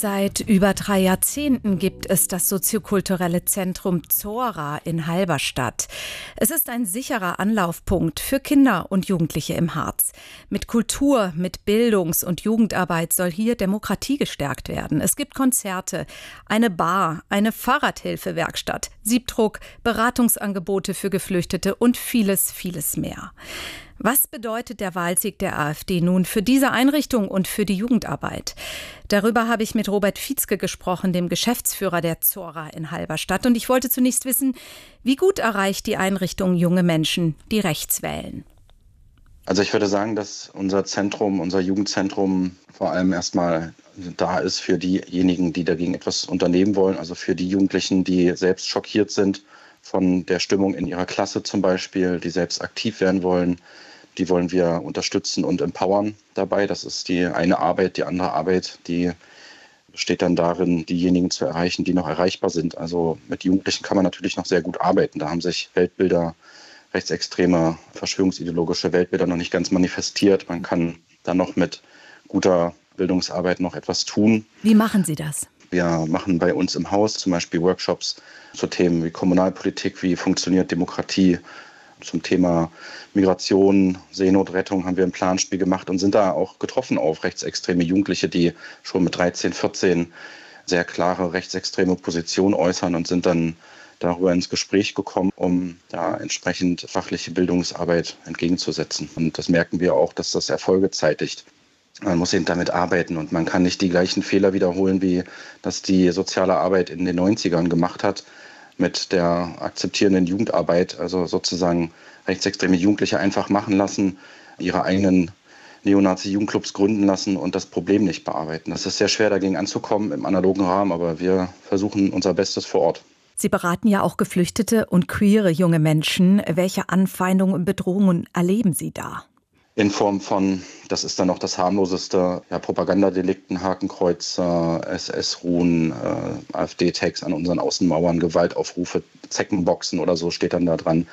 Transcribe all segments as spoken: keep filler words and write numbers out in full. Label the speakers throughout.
Speaker 1: Seit über drei Jahrzehnten gibt es das soziokulturelle Zentrum Zora in Halberstadt. Es ist ein sicherer Anlaufpunkt für Kinder und Jugendliche im Harz. Mit Kultur, mit Bildungs- und Jugendarbeit soll hier Demokratie gestärkt werden. Es gibt Konzerte, eine Bar, eine Fahrradhilfewerkstatt, Siebdruck, Beratungsangebote für Geflüchtete und vieles, vieles mehr. Was bedeutet der Wahlsieg der AfD nun für diese Einrichtung und für die Jugendarbeit? Darüber habe ich mit Robert Vietzke gesprochen, dem Geschäftsführer der Zora in Halberstadt. Und ich wollte zunächst wissen, wie gut erreicht die Einrichtung junge Menschen, die rechts wählen?
Speaker 2: Also ich würde sagen, dass unser Zentrum, unser Jugendzentrum vor allem erstmal da ist für diejenigen, die dagegen etwas unternehmen wollen. Also für die Jugendlichen, die selbst schockiert sind von der Stimmung in ihrer Klasse zum Beispiel, die selbst aktiv werden wollen. Die wollen wir unterstützen und empowern dabei. Das ist die eine Arbeit. Die andere Arbeit, die besteht dann darin, diejenigen zu erreichen, die noch erreichbar sind. Also mit Jugendlichen kann man natürlich noch sehr gut arbeiten. Da haben sich Weltbilder, rechtsextreme, verschwörungsideologische Weltbilder noch nicht ganz manifestiert. Man kann da noch mit guter Bildungsarbeit noch etwas tun.
Speaker 1: Wie machen Sie das?
Speaker 2: Wir machen bei uns im Haus zum Beispiel Workshops zu Themen wie Kommunalpolitik, wie funktioniert Demokratie. Zum Thema Migration, Seenotrettung haben wir ein Planspiel gemacht und sind da auch getroffen auf rechtsextreme Jugendliche, die schon mit dreizehn, vierzehn sehr klare rechtsextreme Positionen äußern und sind dann darüber ins Gespräch gekommen, um da entsprechend fachliche Bildungsarbeit entgegenzusetzen. Und das merken wir auch, dass das Erfolge zeitigt. Man muss eben damit arbeiten und man kann nicht die gleichen Fehler wiederholen, wie das die soziale Arbeit in den neunzigern gemacht hat, mit der akzeptierenden Jugendarbeit, also sozusagen rechtsextreme Jugendliche einfach machen lassen, ihre eigenen Neonazi-Jugendclubs gründen lassen und das Problem nicht bearbeiten. Das ist sehr schwer, dagegen anzukommen im analogen Rahmen, aber wir versuchen unser Bestes vor Ort.
Speaker 1: Sie beraten ja auch Geflüchtete und queere junge Menschen. Welche Anfeindungen und Bedrohungen erleben Sie da?
Speaker 2: In Form von, das ist dann auch das harmloseste, ja, Propagandadelikten, Hakenkreuze, S S-Ruhen, äh, AfD-Tags an unseren Außenmauern, Gewaltaufrufe, Zeckenboxen oder so steht dann da dran.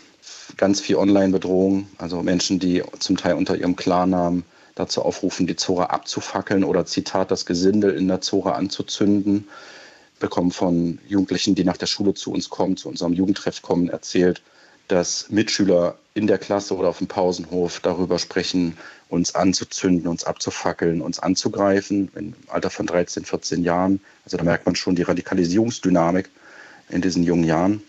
Speaker 2: Ganz viel Online-Bedrohung, also Menschen, die zum Teil unter ihrem Klarnamen dazu aufrufen, die Zora abzufackeln oder Zitat, das Gesindel in der Zora anzuzünden, bekommen von Jugendlichen, die nach der Schule zu uns kommen, zu unserem Jugendtreff kommen, erzählt, dass Mitschüler in der Klasse oder auf dem Pausenhof darüber sprechen, uns anzuzünden, uns abzufackeln, uns anzugreifen, im Alter von dreizehn, vierzehn Jahren. Also da merkt man schon die Radikalisierungsdynamik in diesen jungen Jahren.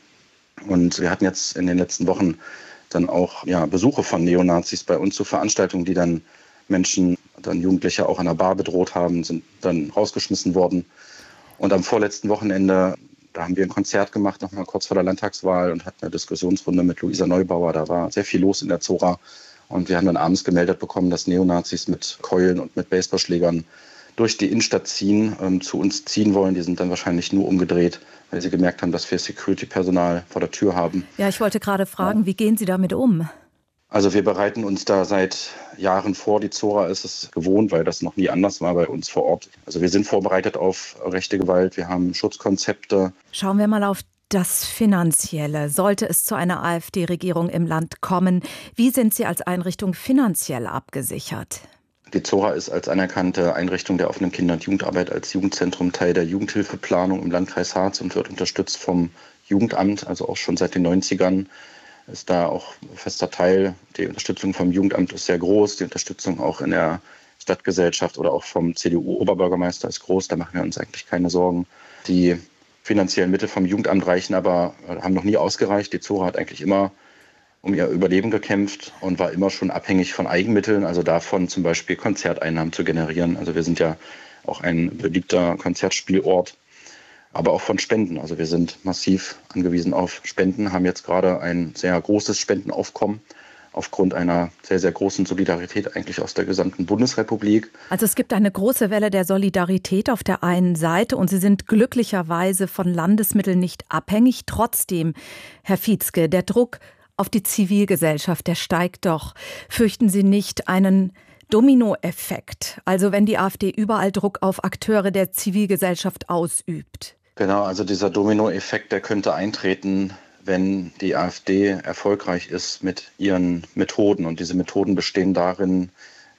Speaker 2: Und wir hatten jetzt in den letzten Wochen dann auch ja, Besuche von Neonazis bei uns zu Veranstaltungen, die dann Menschen, dann Jugendliche auch an der Bar bedroht haben, sind dann rausgeschmissen worden. Und am vorletzten Wochenende, da haben wir ein Konzert gemacht, nochmal kurz vor der Landtagswahl und hatten eine Diskussionsrunde mit Luisa Neubauer. Da war sehr viel los in der Zora. Und wir haben dann abends gemeldet bekommen, dass Neonazis mit Keulen und mit Baseballschlägern durch die Innenstadt ziehen, ähm, zu uns ziehen wollen. Die sind dann wahrscheinlich nur umgedreht, weil sie gemerkt haben, dass wir Security-Personal vor der Tür haben.
Speaker 1: Ja, ich wollte gerade fragen, ja. Wie gehen Sie damit um?
Speaker 2: Also wir bereiten uns da seit Jahren vor. Die Zora ist es gewohnt, weil das noch nie anders war bei uns vor Ort. Also wir sind vorbereitet auf rechte Gewalt. Wir haben Schutzkonzepte.
Speaker 1: Schauen wir mal auf das Finanzielle. Sollte es zu einer AfD-Regierung im Land kommen, wie sind Sie als Einrichtung finanziell abgesichert?
Speaker 2: Die Zora ist als anerkannte Einrichtung der offenen Kinder- und Jugendarbeit als Jugendzentrum Teil der Jugendhilfeplanung im Landkreis Harz und wird unterstützt vom Jugendamt, also auch schon seit den neunzigern. Ist da auch fester Teil. Die Unterstützung vom Jugendamt ist sehr groß. Die Unterstützung auch in der Stadtgesellschaft oder auch vom C D U-Oberbürgermeister ist groß. Da machen wir uns eigentlich keine Sorgen. Die finanziellen Mittel vom Jugendamt reichen aber, haben noch nie ausgereicht. Die Zora hat eigentlich immer um ihr Überleben gekämpft und war immer schon abhängig von Eigenmitteln, also davon zum Beispiel Konzerteinnahmen zu generieren. Also wir sind ja auch ein beliebter Konzertspielort, aber auch von Spenden. Also wir sind massiv angewiesen auf Spenden, haben jetzt gerade ein sehr großes Spendenaufkommen aufgrund einer sehr, sehr großen Solidarität eigentlich aus der gesamten Bundesrepublik.
Speaker 1: Also es gibt eine große Welle der Solidarität auf der einen Seite und Sie sind glücklicherweise von Landesmitteln nicht abhängig. Trotzdem, Herr Vietzke, der Druck auf die Zivilgesellschaft, der steigt doch. Fürchten Sie nicht einen Dominoeffekt? Also wenn die AfD überall Druck auf Akteure der Zivilgesellschaft ausübt?
Speaker 2: Genau, also dieser Dominoeffekt, der könnte eintreten, wenn die AfD erfolgreich ist mit ihren Methoden. Und diese Methoden bestehen darin,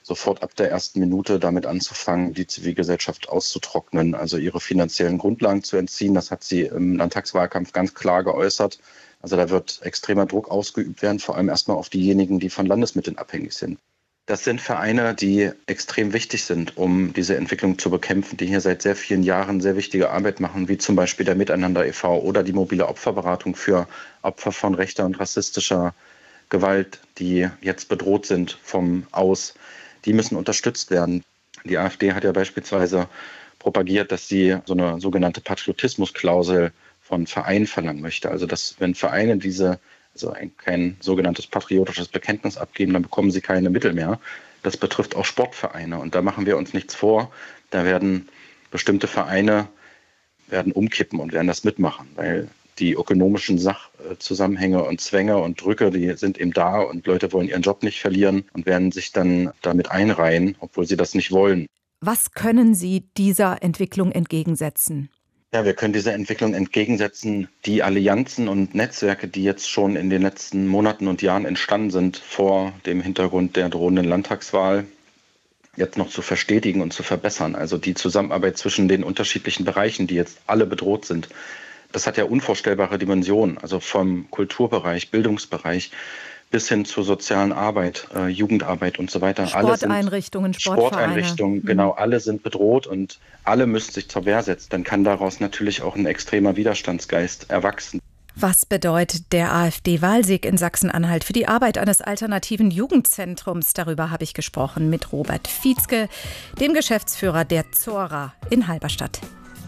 Speaker 2: sofort ab der ersten Minute damit anzufangen, die Zivilgesellschaft auszutrocknen, also ihre finanziellen Grundlagen zu entziehen. Das hat sie im Landtagswahlkampf ganz klar geäußert. Also da wird extremer Druck ausgeübt werden, vor allem erstmal auf diejenigen, die von Landesmitteln abhängig sind. Das sind Vereine, die extrem wichtig sind, um diese Entwicklung zu bekämpfen, die hier seit sehr vielen Jahren sehr wichtige Arbeit machen, wie zum Beispiel der Miteinander e V oder die mobile Opferberatung für Opfer von rechter und rassistischer Gewalt, die jetzt bedroht sind vom Aus. Die müssen unterstützt werden. Die AfD hat ja beispielsweise propagiert, dass sie so eine sogenannte Patriotismusklausel von Vereinen verlangen möchte. Also dass, wenn Vereine diese also ein, kein sogenanntes patriotisches Bekenntnis abgeben, dann bekommen sie keine Mittel mehr. Das betrifft auch Sportvereine. Und da machen wir uns nichts vor. Da werden bestimmte Vereine werden umkippen und werden das mitmachen, weil die ökonomischen Sachzusammenhänge und Zwänge und Drücke, die sind eben da und Leute wollen ihren Job nicht verlieren und werden sich dann damit einreihen, obwohl sie das nicht wollen.
Speaker 1: Was können Sie dieser Entwicklung entgegensetzen?
Speaker 2: Ja, wir können dieser Entwicklung entgegensetzen, die Allianzen und Netzwerke, die jetzt schon in den letzten Monaten und Jahren entstanden sind, vor dem Hintergrund der drohenden Landtagswahl, jetzt noch zu verstetigen und zu verbessern. Also die Zusammenarbeit zwischen den unterschiedlichen Bereichen, die jetzt alle bedroht sind. Das hat ja unvorstellbare Dimensionen, also vom Kulturbereich, Bildungsbereich bis hin zur sozialen Arbeit, äh, Jugendarbeit und so weiter.
Speaker 1: Sporteinrichtungen, Sportvereine.
Speaker 2: Sporteinrichtungen, genau, alle sind bedroht und alle müssen sich zur Wehr setzen. Dann kann daraus natürlich auch ein extremer Widerstandsgeist erwachsen.
Speaker 1: Was bedeutet der AfD-Wahlsieg in Sachsen-Anhalt für die Arbeit eines alternativen Jugendzentrums? Darüber habe ich gesprochen mit Robert Vietzke, dem Geschäftsführer der Zora in Halberstadt.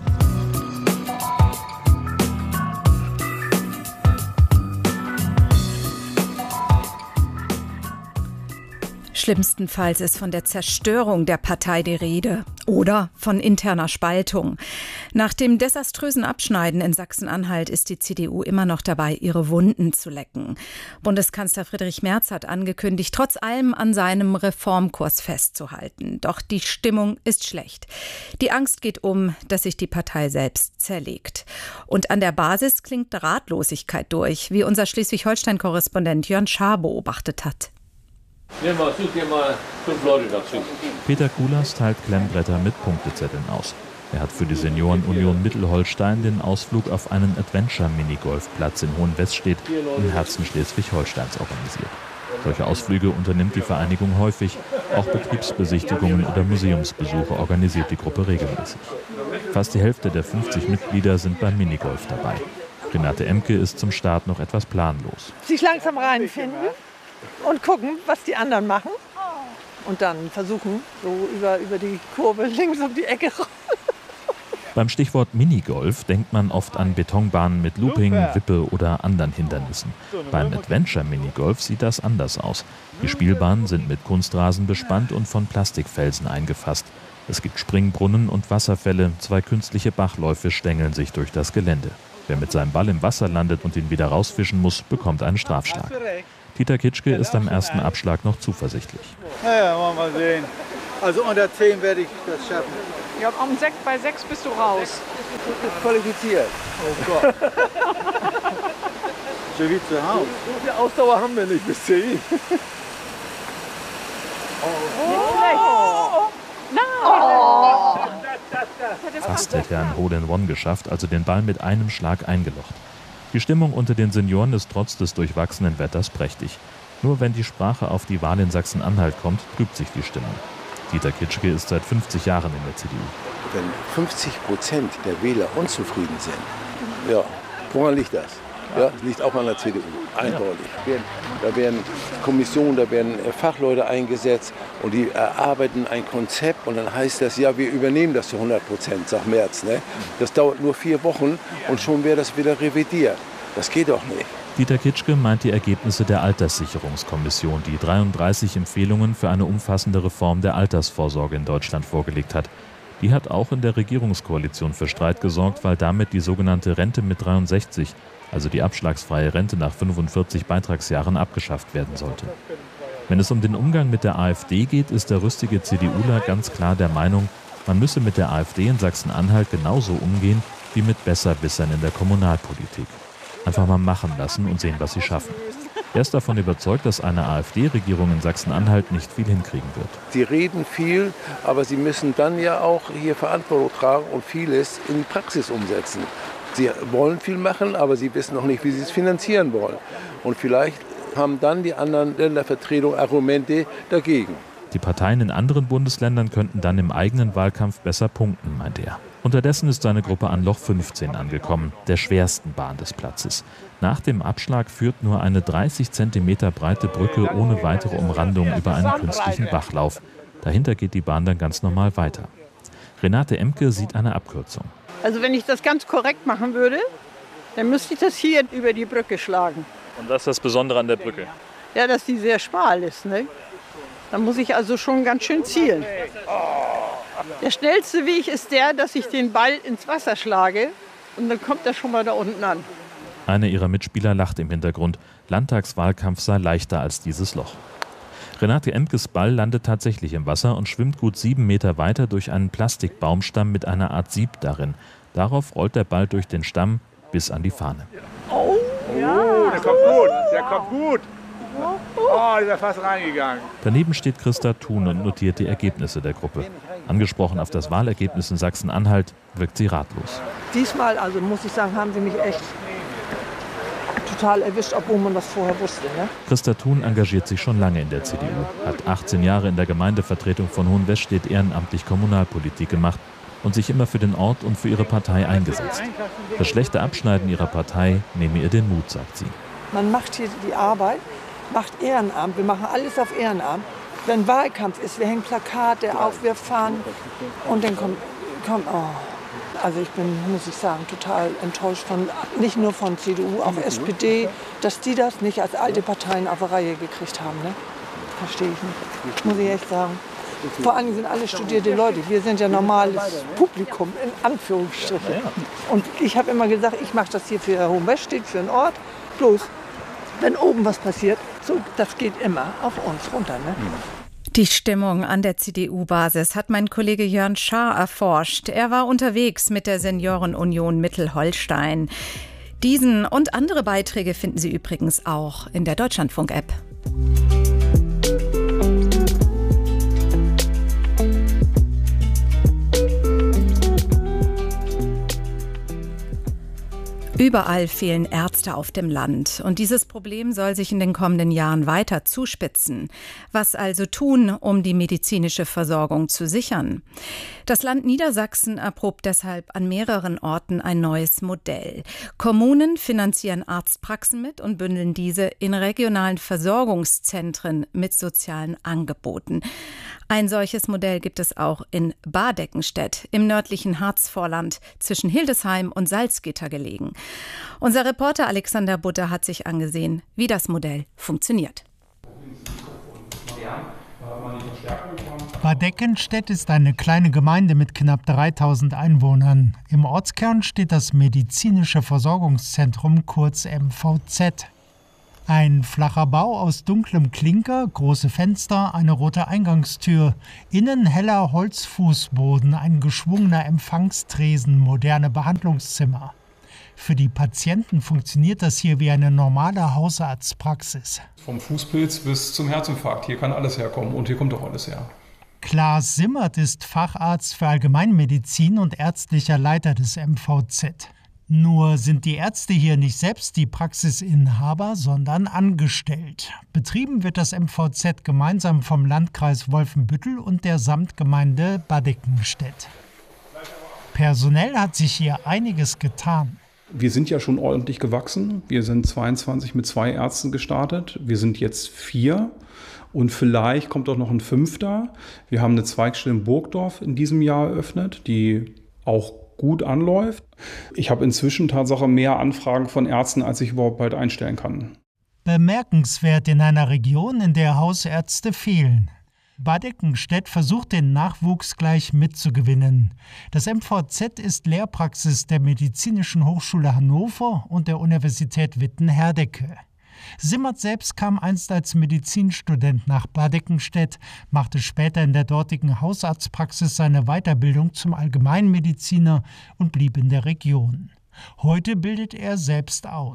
Speaker 1: Schlimmstenfalls ist von der Zerstörung der Partei die Rede oder von interner Spaltung. Nach dem desaströsen Abschneiden in Sachsen-Anhalt ist die C D U immer noch dabei, ihre Wunden zu lecken. Bundeskanzler Friedrich Merz hat angekündigt, trotz allem an seinem Reformkurs festzuhalten. Doch die Stimmung ist schlecht. Die Angst geht um, dass sich die Partei selbst zerlegt. Und an der Basis klingt Ratlosigkeit durch, wie unser Schleswig-Holstein-Korrespondent Jörn Schaar beobachtet hat.
Speaker 3: Nimm mal, such dir mal fünf Leute dazu.
Speaker 4: Peter Kulas teilt Klemmbretter mit Punktezetteln aus. Er hat für die Seniorenunion Mittelholstein den Ausflug auf einen Adventure-Minigolfplatz in Hohenweststedt im Herzen Schleswig-Holsteins organisiert. Solche Ausflüge unternimmt die Vereinigung häufig. Auch Betriebsbesichtigungen oder Museumsbesuche organisiert die Gruppe regelmäßig. Fast die Hälfte der fünfzig Mitglieder sind beim Minigolf dabei. Renate Emke ist zum Start noch etwas planlos.
Speaker 5: Sich langsam reinfinden und gucken, was die anderen machen. Und dann versuchen, so über, über die Kurve links um die Ecke.
Speaker 4: Beim Stichwort Minigolf denkt man oft an Betonbahnen mit Looping, Wippe oder anderen Hindernissen. Beim Adventure-Minigolf sieht das anders aus. Die Spielbahnen sind mit Kunstrasen bespannt und von Plastikfelsen eingefasst. Es gibt Springbrunnen und Wasserfälle, zwei künstliche Bachläufe stängeln sich durch das Gelände. Wer mit seinem Ball im Wasser landet und ihn wieder rausfischen muss, bekommt einen Strafschlag. Dieter Kitschke ist am ersten Abschlag noch zuversichtlich.
Speaker 6: Naja, wollen wir mal sehen. Also unter zehn werde ich das schaffen.
Speaker 5: Ja, um sechs, bei sechs bist du raus.
Speaker 6: Du bist qualifiziert. Oh Gott. So wie zu Hause. So viel Ausdauer haben wir nicht bis zehn.
Speaker 5: Oh. Oh. Nein! Oh.
Speaker 4: Fast hätte er ein Hole-in-One geschafft, also den Ball mit einem Schlag eingelocht. Die Stimmung unter den Senioren ist trotz des durchwachsenen Wetters prächtig. Nur wenn die Sprache auf die Wahl in Sachsen-Anhalt kommt, trübt sich die Stimmung. Dieter Kitschke ist seit fünfzig Jahren in der C D U.
Speaker 7: Wenn fünfzig Prozent der Wähler unzufrieden sind, ja, woran liegt das? Ja, liegt auch an der C D U, eindeutig. Da werden Kommissionen, da werden Fachleute eingesetzt und die erarbeiten ein Konzept und dann heißt das, ja, wir übernehmen das zu hundert Prozent, sagt Merz. Ne? Das dauert nur vier Wochen und schon wäre das wieder revidiert. Das geht doch nicht.
Speaker 4: Dieter Kitschke meint die Ergebnisse der Alterssicherungskommission, die dreiunddreißig Empfehlungen für eine umfassende Reform der Altersvorsorge in Deutschland vorgelegt hat. Die hat auch in der Regierungskoalition für Streit gesorgt, weil damit die sogenannte Rente mit dreiundsechzig, also die abschlagsfreie Rente nach fünfundvierzig Beitragsjahren, abgeschafft werden sollte. Wenn es um den Umgang mit der AfD geht, ist der rüstige CDUler ganz klar der Meinung, man müsse mit der AfD in Sachsen-Anhalt genauso umgehen wie mit Besserwissern in der Kommunalpolitik. Einfach mal machen lassen und sehen, was sie schaffen. Er ist davon überzeugt, dass eine AfD-Regierung in Sachsen-Anhalt nicht viel hinkriegen wird.
Speaker 7: Sie reden viel, aber sie müssen dann ja auch hier Verantwortung tragen und vieles in die Praxis umsetzen. Sie wollen viel machen, aber sie wissen noch nicht, wie sie es finanzieren wollen. Und vielleicht haben dann die anderen Ländervertretungen Argumente dagegen.
Speaker 4: Die Parteien in anderen Bundesländern könnten dann im eigenen Wahlkampf besser punkten, meint er. Unterdessen ist seine Gruppe an Loch fünfzehn angekommen, der schwersten Bahn des Platzes. Nach dem Abschlag führt nur eine dreißig Zentimeter breite Brücke ohne weitere Umrandung über einen künstlichen Bachlauf. Dahinter geht die Bahn dann ganz normal weiter. Renate Emke sieht eine Abkürzung.
Speaker 5: Also wenn ich das ganz korrekt machen würde, dann müsste ich das hier über die Brücke schlagen.
Speaker 4: Und was ist das Besondere an der Brücke?
Speaker 5: Ja, dass die sehr schmal ist, ne? Da muss ich also schon ganz schön zielen. Der schnellste Weg ist der, dass ich den Ball ins Wasser schlage und dann kommt er schon mal da unten an.
Speaker 4: Einer ihrer Mitspieler lacht im Hintergrund. Landtagswahlkampf sei leichter als dieses Loch. Renate Emkes Ball landet tatsächlich im Wasser und schwimmt gut sieben Meter weiter durch einen Plastikbaumstamm mit einer Art Sieb darin. Darauf rollt der Ball durch den Stamm bis an die Fahne.
Speaker 6: Oh, ja. der kommt gut, der kommt gut. Oh, der ist fast reingegangen.
Speaker 4: Daneben steht Christa Thun und notiert die Ergebnisse der Gruppe. Angesprochen auf das Wahlergebnis in Sachsen-Anhalt wirkt sie ratlos.
Speaker 5: Diesmal, also muss ich sagen, haben sie mich echt total erwischt, obwohl man das vorher wusste. Ne?
Speaker 4: Christa Thun engagiert sich schon lange in der C D U, hat achtzehn Jahre in der Gemeindevertretung von Hohenwestedt ehrenamtlich Kommunalpolitik gemacht und sich immer für den Ort und für ihre Partei eingesetzt. Das schlechte Abschneiden ihrer Partei nehme ihr den Mut, sagt sie.
Speaker 5: Man macht hier die Arbeit, macht Ehrenamt, wir machen alles auf Ehrenamt. Wenn Wahlkampf ist, wir hängen Plakate auf, wir fahren und dann kommt, kommt oh. Also ich bin, muss ich sagen, total enttäuscht von, nicht nur von C D U, auch S P D, dass die das nicht als alte Parteien auf die Reihe gekriegt haben. Ne? Verstehe ich nicht, muss ich echt sagen. Vor allem sind alle studierte Leute, wir sind ja normales Publikum, in Anführungsstrichen. Und ich habe immer gesagt, ich mache das hier für Hohenwestedt, für den Ort, bloß wenn oben was passiert, so, das geht immer auf uns runter. Ne?
Speaker 1: Die Stimmung an der C D U-Basis hat mein Kollege Jörn Schaar erforscht. Er war unterwegs mit der Seniorenunion Mittelholstein. Diesen und andere Beiträge finden Sie übrigens auch in der Deutschlandfunk-App. Überall fehlen Ärzte auf dem Land und dieses Problem soll sich in den kommenden Jahren weiter zuspitzen. Was also tun, um die medizinische Versorgung zu sichern? Das Land Niedersachsen erprobt deshalb an mehreren Orten ein neues Modell. Kommunen finanzieren Arztpraxen mit und bündeln diese in regionalen Versorgungszentren mit sozialen Angeboten. Ein solches Modell gibt es auch in Bardeckenstedt im nördlichen Harzvorland zwischen Hildesheim und Salzgitter gelegen. Unser Reporter Alexander Butter hat sich angesehen, wie das Modell funktioniert.
Speaker 8: Bardeckenstedt ist eine kleine Gemeinde mit knapp dreitausend Einwohnern. Im Ortskern steht das Medizinische Versorgungszentrum, kurz M V Z. Ein flacher Bau aus dunklem Klinker, große Fenster, eine rote Eingangstür, innen heller Holzfußboden, ein geschwungener Empfangstresen, moderne Behandlungszimmer. Für die Patienten funktioniert das hier wie eine normale Hausarztpraxis.
Speaker 9: Vom Fußpilz bis zum Herzinfarkt, hier kann alles herkommen und hier kommt auch alles her.
Speaker 8: Klaas Simmert ist Facharzt für Allgemeinmedizin und ärztlicher Leiter des M V Z. Nur sind die Ärzte hier nicht selbst die Praxisinhaber, sondern angestellt. Betrieben wird das M V Z gemeinsam vom Landkreis Wolfenbüttel und der Samtgemeinde Bardeckenstedt. Personell hat sich hier einiges getan.
Speaker 9: Wir sind ja schon ordentlich gewachsen. Wir sind zweiundzwanzig mit zwei Ärzten gestartet. Wir sind jetzt vier und vielleicht kommt auch noch ein fünfter. Wir haben eine Zweigstelle in Burgdorf in diesem Jahr eröffnet, die auch gut anläuft. Ich habe inzwischen Tatsache mehr Anfragen von Ärzten, als ich überhaupt bald einstellen kann.
Speaker 8: Bemerkenswert in einer Region, in der Hausärzte fehlen. Bardeckenstedt versucht, den Nachwuchs gleich mitzugewinnen. Das M V Z ist Lehrpraxis der Medizinischen Hochschule Hannover und der Universität Witten-Herdecke. Simmert selbst kam einst als Medizinstudent nach Bardeckenstedt, machte später in der dortigen Hausarztpraxis seine Weiterbildung zum Allgemeinmediziner und blieb in der Region. Heute bildet er selbst aus.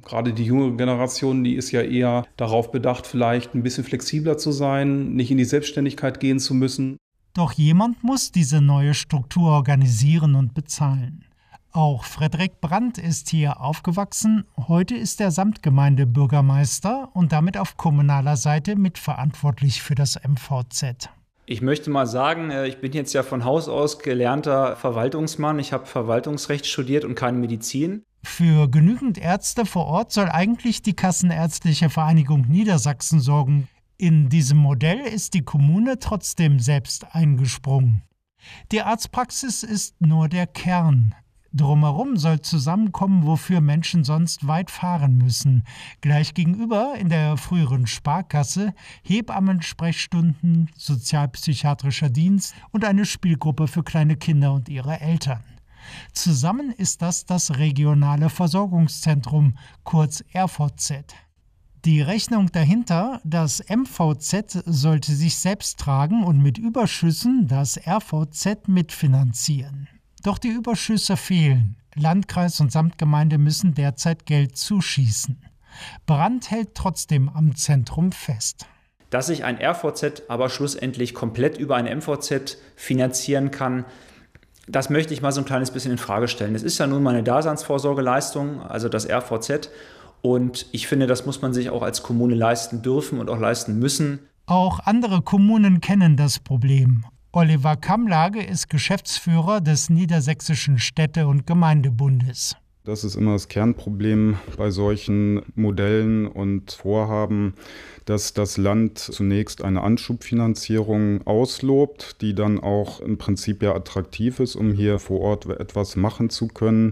Speaker 9: Gerade die jüngere Generation, die ist ja eher darauf bedacht, vielleicht ein bisschen flexibler zu sein, nicht in die Selbstständigkeit gehen zu müssen.
Speaker 8: Doch jemand muss diese neue Struktur organisieren und bezahlen. Auch Frederik Brandt ist hier aufgewachsen. Heute ist er Samtgemeindebürgermeister und damit auf kommunaler Seite mitverantwortlich für das M V Z.
Speaker 10: Ich möchte mal sagen, ich bin jetzt ja von Haus aus gelernter Verwaltungsmann. Ich habe Verwaltungsrecht studiert und keine Medizin.
Speaker 8: Für genügend Ärzte vor Ort soll eigentlich die Kassenärztliche Vereinigung Niedersachsen sorgen. In diesem Modell ist die Kommune trotzdem selbst eingesprungen. Die Arztpraxis ist nur der Kern. Drumherum soll zusammenkommen, wofür Menschen sonst weit fahren müssen. Gleich gegenüber in der früheren Sparkasse Hebammen-Sprechstunden, sozialpsychiatrischer Dienst und eine Spielgruppe für kleine Kinder und ihre Eltern. Zusammen ist das das Regionale Versorgungszentrum, kurz R V Z. Die Rechnung dahinter, das M V Z sollte sich selbst tragen und mit Überschüssen das R V Z mitfinanzieren. Doch die Überschüsse fehlen. Landkreis und Samtgemeinde müssen derzeit Geld zuschießen. Brandt hält trotzdem am Zentrum fest.
Speaker 10: Dass sich ein R V Z aber schlussendlich komplett über ein M V Z finanzieren kann, das möchte ich mal so ein kleines bisschen in Frage stellen. Es ist ja nun mal eine Daseinsvorsorgeleistung, also das R V Z. Und ich finde, das muss man sich auch als Kommune leisten dürfen und auch leisten müssen.
Speaker 8: Auch andere Kommunen kennen das Problem. Oliver Kamlage ist Geschäftsführer des Niedersächsischen Städte- und Gemeindebundes.
Speaker 11: Das ist immer das Kernproblem bei solchen Modellen und Vorhaben, dass das Land zunächst eine Anschubfinanzierung auslobt, die dann auch im Prinzip ja attraktiv ist, um hier vor Ort etwas machen zu können,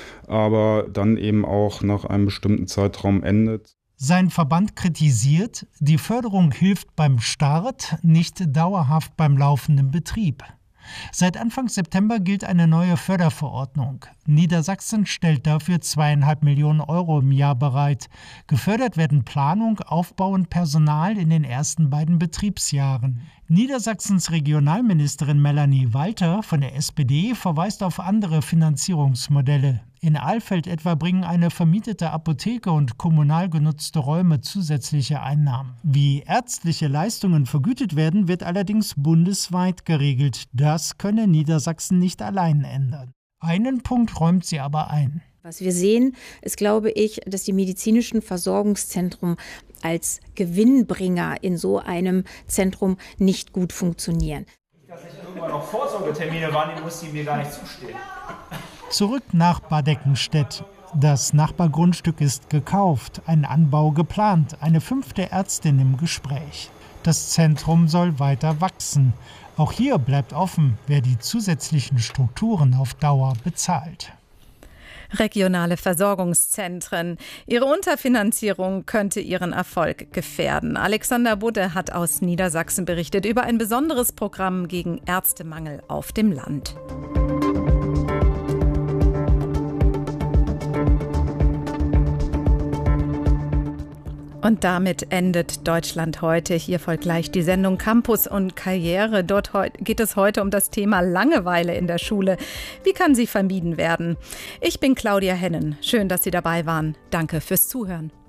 Speaker 11: aber dann eben auch nach einem bestimmten Zeitraum endet.
Speaker 8: Sein Verband kritisiert, die Förderung hilft beim Start, nicht dauerhaft beim laufenden Betrieb. Seit Anfang September gilt eine neue Förderverordnung. Niedersachsen stellt dafür zweieinhalb Millionen Euro im Jahr bereit. Gefördert werden Planung, Aufbau und Personal in den ersten beiden Betriebsjahren. Niedersachsens Regionalministerin Melanie Walter von der S P D verweist auf andere Finanzierungsmodelle. In Alfeld etwa bringen eine vermietete Apotheke und kommunal genutzte Räume zusätzliche Einnahmen. Wie ärztliche Leistungen vergütet werden, wird allerdings bundesweit geregelt. Das könne Niedersachsen nicht allein ändern. Einen Punkt räumt sie aber ein.
Speaker 12: Was wir sehen, ist, glaube ich, dass die medizinischen Versorgungszentren als Gewinnbringer in so einem Zentrum nicht gut funktionieren.
Speaker 10: Dass ich irgendwann noch Vorsorgetermine wahrnehmen muss, die mir gar nicht zustehen.
Speaker 8: Zurück nach Bad Eckenstedt. Das Nachbargrundstück ist gekauft, ein Anbau geplant, eine fünfte Ärztin im Gespräch. Das Zentrum soll weiter wachsen. Auch hier bleibt offen, wer die zusätzlichen Strukturen auf Dauer bezahlt.
Speaker 1: Regionale Versorgungszentren. Ihre Unterfinanzierung könnte ihren Erfolg gefährden. Alexander Budde hat aus Niedersachsen berichtet über ein besonderes Programm gegen Ärztemangel auf dem Land. Und damit endet Deutschland heute. Hier folgt gleich die Sendung Campus und Karriere. Dort geht es heute um das Thema Langeweile in der Schule. Wie kann sie vermieden werden? Ich bin Claudia Hennen. Schön, dass Sie dabei waren. Danke fürs Zuhören.